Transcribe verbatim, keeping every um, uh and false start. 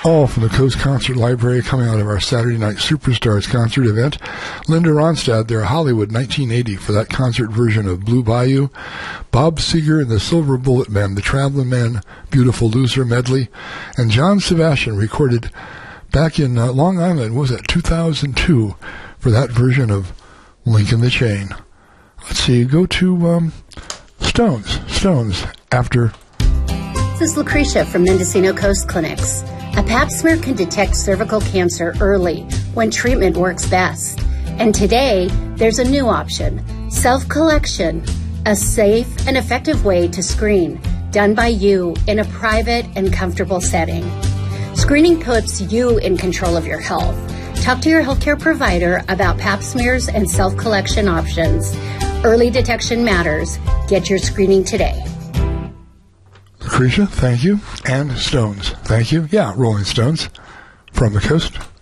all from the Coast Concert Library, coming out of our Saturday Night Superstars concert event. Linda Ronstadt, their Hollywood nineteen eighty for that concert version of Blue Bayou. Bob Seger and the Silver Bullet Men, the Traveling Man, Beautiful Loser medley. And John Sebastian recorded back in uh, Long Island, what was that, two thousand two, for that version of Link in the Chain. Let's see, go to um, Stones. Stones after... This is Lucretia from Mendocino Coast Clinics. A pap smear can detect cervical cancer early when treatment works best. And today, there's a new option, self-collection, a safe and effective way to screen, done by you in a private and comfortable setting. Screening puts you in control of your health. Talk to your healthcare provider about pap smears and self-collection options. Early detection matters. Get your screening today. Lucretia, thank you. And Stones, thank you. Yeah, Rolling Stones from the coast.